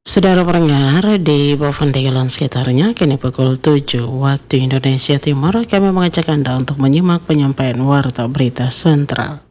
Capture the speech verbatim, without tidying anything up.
Saudara pendengar di Boven Tegalan sekitarnya, kini pukul tujuh waktu Indonesia Timur, kami mengajak Anda untuk menyimak penyampaian Warta Berita Sentral.